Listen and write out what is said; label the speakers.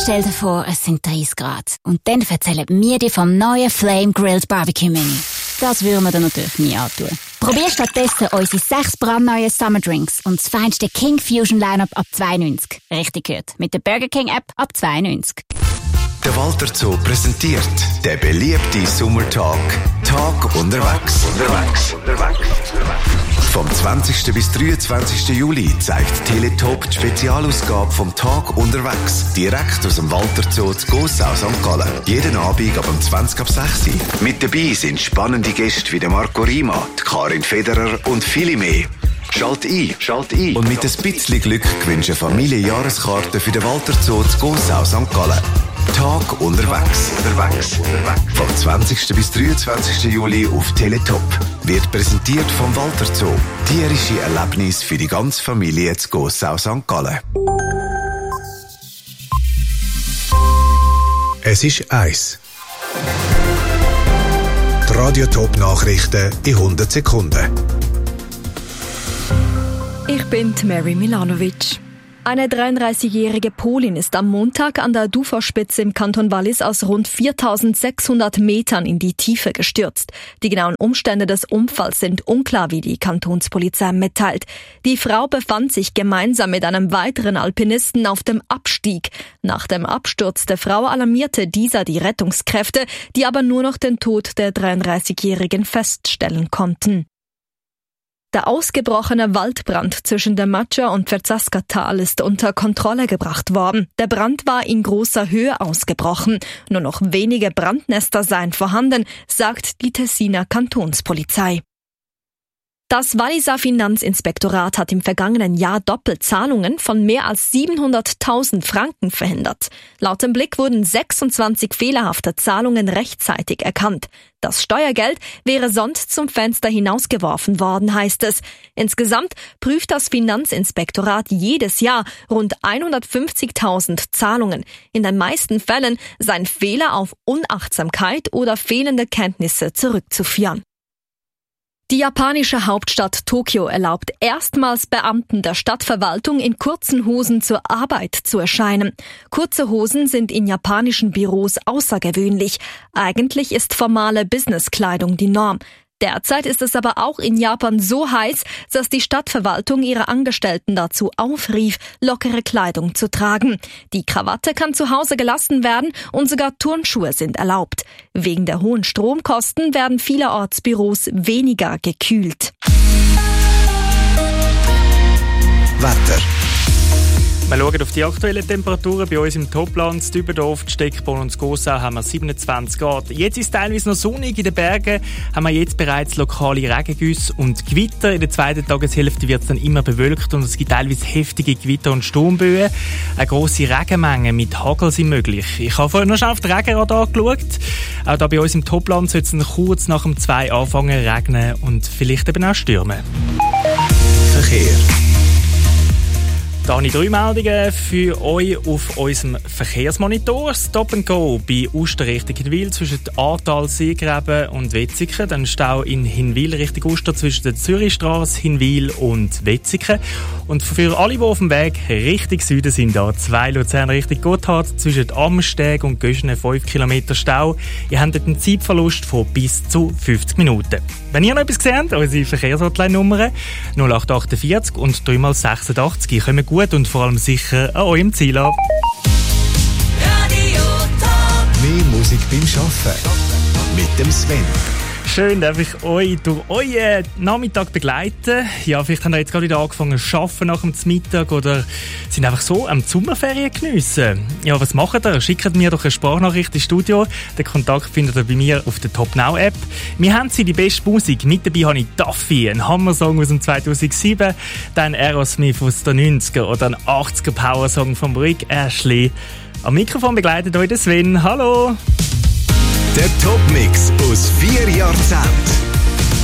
Speaker 1: Stell dir vor, es sind 30 Grad. Und dann erzählen wir dir vom neuen Flame Grilled Barbecue Menü. Das würden wir dir natürlich nie antun. Probier stattdessen unsere 6 brandneuen Summer Drinks und das feinste King Fusion Lineup ab 92. Richtig gehört. Mit der Burger King App ab 92.
Speaker 2: Der Walter Zoo präsentiert den beliebten Sommertag Tag unterwegs. Vom 20. bis 23. Juli zeigt Teletop die Spezialausgabe vom Tag unterwegs. Direkt aus dem Walter Zoo zu Gossau, St. Gallen. Jeden Abend ab 20 ab 6 Uhr. Mit dabei sind spannende Gäste wie der Marco Rima, die Karin Federer und viele mehr. Schalt ein. Und mit ein bisschen Glück gewinnst du eine Familienjahreskarte für den Walter Zoo zu Gossau, St. Gallen. Tag unterwegs. Vom 20. bis 23. Juli auf Teletop. Wird präsentiert vom Walter Zoo. Tierische Erlebnis für die ganze Familie zu Gossau, St. Gallen.
Speaker 3: Es ist 1. Die Radio-Top-Nachrichten in 100 Sekunden.
Speaker 4: Ich bin Mary Milanovic. Eine 33-jährige Polin ist am Montag an der Dufospitze im Kanton Wallis aus rund 4.600 Metern in die Tiefe gestürzt. Die genauen Umstände des Unfalls sind unklar, wie die Kantonspolizei mitteilt. Die Frau befand sich gemeinsam mit einem weiteren Alpinisten auf dem Abstieg. Nach dem Absturz der Frau alarmierte dieser die Rettungskräfte, die aber nur noch den Tod der 33-jährigen feststellen konnten. Der ausgebrochene Waldbrand zwischen der Matscha und Verzaska-Tal ist unter Kontrolle gebracht worden. Der Brand war in großer Höhe ausgebrochen. Nur noch wenige Brandnester seien vorhanden, sagt die Tessiner Kantonspolizei. Das Walliser Finanzinspektorat hat im vergangenen Jahr Doppelzahlungen von mehr als 700.000 Franken verhindert. Laut dem Blick wurden 26 fehlerhafte Zahlungen rechtzeitig erkannt. Das Steuergeld wäre sonst zum Fenster hinausgeworfen worden, heißt es. Insgesamt prüft das Finanzinspektorat jedes Jahr rund 150.000 Zahlungen. In den meisten Fällen seien Fehler auf Unachtsamkeit oder fehlende Kenntnisse zurückzuführen. Die japanische Hauptstadt Tokio erlaubt erstmals Beamten der Stadtverwaltung in kurzen Hosen zur Arbeit zu erscheinen. Kurze Hosen sind in japanischen Büros außergewöhnlich. Eigentlich ist formale Businesskleidung die Norm. Derzeit ist es aber auch in Japan so heiß, dass die Stadtverwaltung ihre Angestellten dazu aufrief, lockere Kleidung zu tragen. Die Krawatte kann zu Hause gelassen werden und sogar Turnschuhe sind erlaubt. Wegen der hohen Stromkosten werden vielerorts Büros weniger gekühlt.
Speaker 3: Wetter.
Speaker 5: Wir schauen auf die aktuellen Temperaturen bei uns im Topland. In Dübendorf, Steckborn und Gossau haben wir 27 Grad. Jetzt ist es teilweise noch sonnig. In den Bergen haben wir jetzt bereits lokale Regengüsse und Gewitter. In der zweiten Tageshälfte wird es dann immer bewölkt und es gibt teilweise heftige Gewitter- und Sturmböen. Eine grosse Regenmenge mit Hagel sind möglich. Ich habe vorhin noch schnell auf den Regenradar geschaut. Auch hier bei uns im Topland soll es dann kurz nach dem 2 anfangen regnen und vielleicht eben auch stürmen.
Speaker 3: Verkehr.
Speaker 5: Da habe ich 3 Meldungen für euch auf unserem Verkehrsmonitor. Stop and Go bei Uster Richtung Hinwil zwischen Ahrtal, Seegräben und Wetzikon. Dann Stau in Hinwil Richtung Uster zwischen der Zürichstrasse, Hinwil und Wetzikon. Und für alle, die auf dem Weg Richtung Süden sind, da 2 Luzern Richtung Gotthard zwischen Amsteg und Göschene 5 Kilometer Stau. Ihr habt einen Zeitverlust von bis zu 50 Minuten. Wenn ihr noch etwas seht, unsere Verkehrshotline-Nummer 0848 und 3x86. Die kommen gut und vor allem sicher an eurem Ziel an.
Speaker 3: Mehr Musik beim Arbeiten. Mit dem Sven.
Speaker 5: Schön, darf ich euch durch euren Nachmittag begleiten. Ja, vielleicht habt ihr jetzt gerade wieder angefangen zu arbeiten nach dem Mittag oder sind einfach so am Sommerferien geniessen. Ja, was macht ihr? Schickt mir doch eine Sprachnachricht ins Studio. Den Kontakt findet ihr bei mir auf der Top Now App. Wir haben sie die beste Musik. Mit dabei habe ich Duffy, ein Hammer-Song aus dem 2007, dann Aerosmith aus den 90er oder ein 80er Power-Song von Rick Ashley. Am Mikrofon begleitet euch der Sven. Hallo!
Speaker 3: Der Top-Mix aus 4 Jahrzehnten.